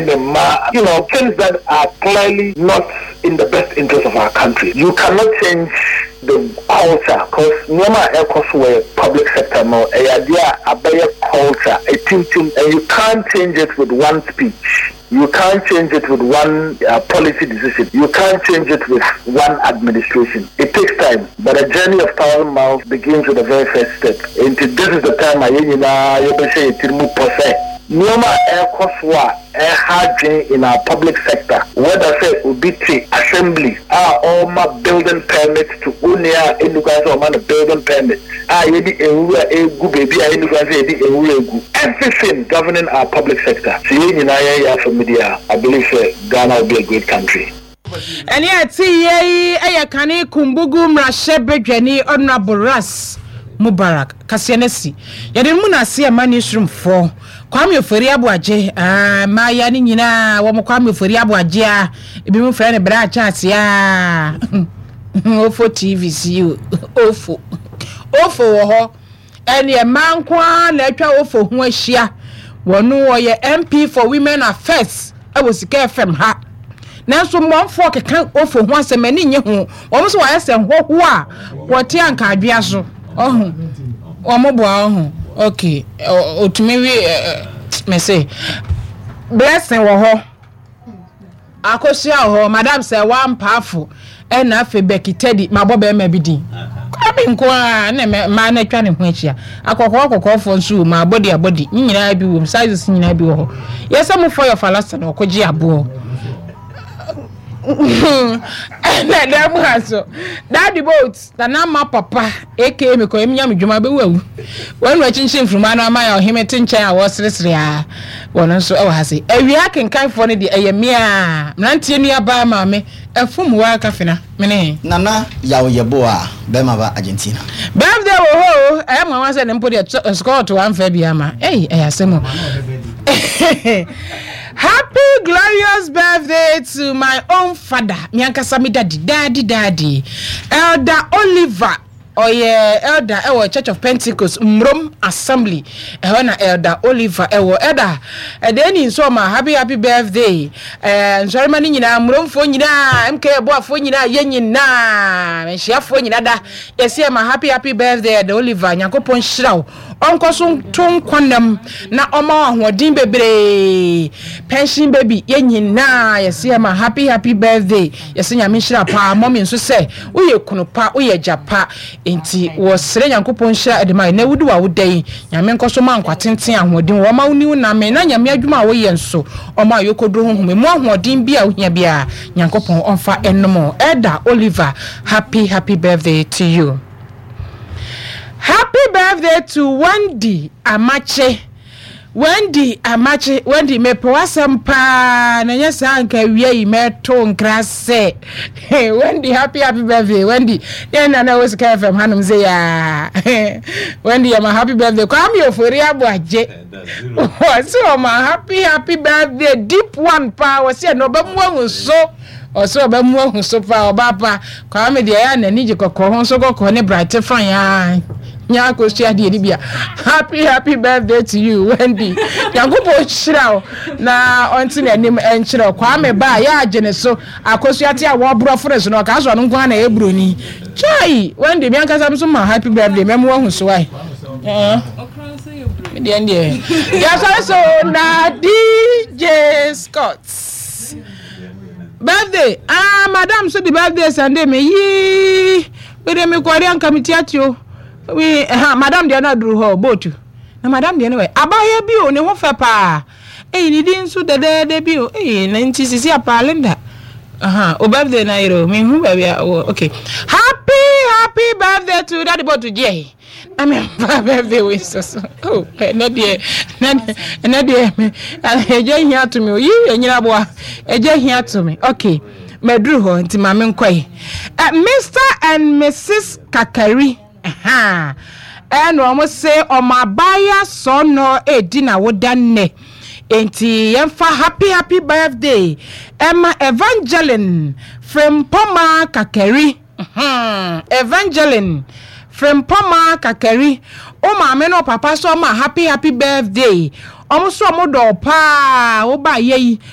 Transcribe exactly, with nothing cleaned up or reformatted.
ma, you know, things that are clearly not in the best interest of our country. You cannot change the culture because normal air costs were public sector no a idea a better culture a team team and you can't change it with one speech. You can't change it with one uh, policy decision. You can't change it with one administration. It takes time, but a journey of thousand miles begins with the very first step. And this is the time I say it. Normal air costs were air hard in our public sector. Whether say ubiti assembly, ah, all my building permits to unia in the guys of man building permits. Ah, yedi ewura egu baby, ah, in the guys yedi ewura egu. Everything governing our public sector. So you know, yeah, for media, I believe uh, Ghana will be a great country. And yet, see, I can kumbugu mrashebejeni honorable Ras Mubarak Kasianesi. Yadin muna see a manusroom for. Kwame ofori abuaje ah maya ni nyina wo mo kwame ofori abuaje a ebi mu frɛ ne bra chance ya ofo T V C ofo ofo wo ho ene e mankwa na atwa ofo ho ahia wono wo ye M P for Women Affairs e wo sika F M ha nanso monfo keka ofo ho asem ani nye ho wo mo so wa yesem ho ho a wo te anka adua so ohun wo mo bo ohun. Okay, uh, to me, uh, me say, blessing wo ho. Akosia ho, madam say one powerful, and na fe Becky Teddy, my bobe me bidin. Kwabi nko a na ma na twa ne ho achia. Akokọ akokọ fo nso ma body a body. Ni nyina bi wo, sizes nyina bi wo ho. Yes, am for your falasa na okoji abo. Na dem haso that the boat na na ma papa aka me ko emnya medwuma be wawu when we chinchin fruma na ma ya ohimete nchen a wo seresere a wono nso e wa hase awia kenkan fo ne de eyemia mrantie nua ba ma me efum wa kafina mene nana yawo yebo a be ma ba Argentina birthday wo ho e ma wan se ne mpo de score to one fa bia ma eh eh asemo. Happy glorious birthday to my own father. Miankasa mi daddy, daddy, daddy. Elder Oliver. Oh yeah, Elder Ewo Church of Pentecost Mrom Assembly. Ewo na Elder Oliver Ewo Elder. E dey ni so ma happy happy birthday. Eh sorry mani nyina Mrom fo nyina M K bo afo nyina ye nyina. Me hia fo nyina da. Yesi ma happy happy birthday Elder Oliver. Nyankopon hyiraw. Onko so ton kwanam na oma ahoden bebre. Pension baby ye nyina. Yesi ma happy happy birthday. Yesi nyame hyira pa mommy nso se uye kunu pa uye japa. Enti wo sere Nyankopon hia edema na wudu wa wudai nyame nkoso ma nkwatenten ahoden wo ma woni na me na nyame adwuma wo ye nso o ma yokodro honhome mu ahoden bia wo hia bia Nyankopon onfa ennom. Elder Oliver, happy happy birthday to you. Happy birthday to Wendy Amache. Wendy Amache, Wendy me poasampa na nyesa anka wiei meto nkrase. Hey Wendy, happy happy birthday Wendy. Yena na wos ka F M hanum ze ya. Wendy ya ma happy birthday. Kwa mi ofori abuaje. So ma happy happy birthday deep one pa wose no ba mu so. Oso ba mu so pa obapa. Kwa mi de ya na nije kokko ho so kokko ne bright fan ya. Happy happy birthday to you Wendy. Yangopo chiraw na onti na nim enchiraw kwa me ba ya agene so akosua a wo bro friends no ka so no kwa na ebroni chai Wendy mi anka sam so ma happy birthday memo hu so ai eh me de ande ya so na D J Scott birthday ah madam so the birthday Sunday me yi we de me kwari anka mitiatio we ha madam de na duru ho botu na madam de we abaye bi o ne ho fe pa eh ni din so de de bi o eh na nti sisi apalenda aha o birthday na iro me hu ba bia okay happy happy birthday to daddy botu je I mean birthday we so so oh na de na na de eje hia to me yi enyira boa eje hia to me okay meduru ho nti ma me nkoi Mister and Missus Kakari. Aha. And almost say on my buyer son no edina wodanne. Enti yemfa happy happy birthday. Emma Evangeline from Poma Kakeri. Mhm. Evangeline from Poma Kakeri. O ma me no papa so ma happy happy birthday. Almost so mo do pa o ba ye